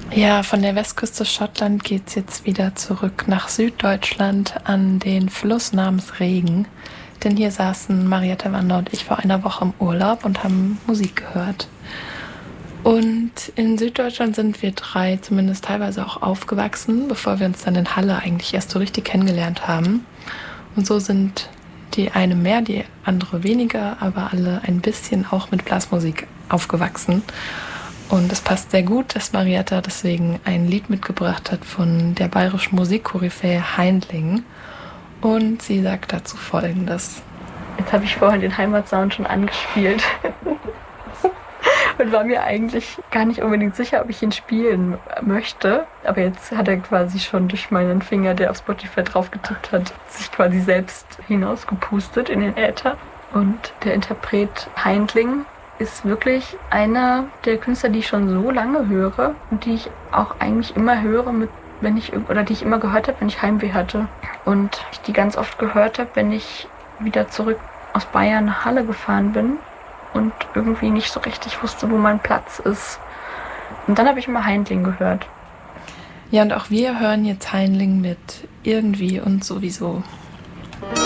Ja, von der Westküste Schottland geht's jetzt wieder zurück nach Süddeutschland an den Fluss namens Regen. Denn hier saßen Marietta Wander und ich vor einer Woche im Urlaub und haben Musik gehört. Und in Süddeutschland sind wir drei zumindest teilweise auch aufgewachsen, bevor wir uns dann in Halle eigentlich erst so richtig kennengelernt haben. Und so sind die eine mehr, die andere weniger, aber alle ein bisschen auch mit Blasmusik aufgewachsen. Und es passt sehr gut, dass Marietta deswegen ein Lied mitgebracht hat von der bayerischen Musikkoryphäe Haindling. Und sie sagt dazu Folgendes. Jetzt habe ich vorhin den Heimatsound schon angespielt und war mir eigentlich gar nicht unbedingt sicher, ob ich ihn spielen möchte. Aber jetzt hat er quasi schon durch meinen Finger, der auf Spotify drauf getippt hat, sich quasi selbst hinausgepustet in den Äther. Und der Interpret Haindling ist wirklich einer der Künstler, die ich schon so lange höre und die ich auch eigentlich immer höre, die ich immer gehört habe, wenn ich Heimweh hatte. Und ich die ganz oft gehört habe, wenn ich wieder zurück aus Bayern nach Halle gefahren bin und irgendwie nicht so richtig wusste, wo mein Platz ist. Und dann habe ich immer Haindling gehört. Ja, und auch wir hören jetzt Haindling mit Irgendwie und Sowieso.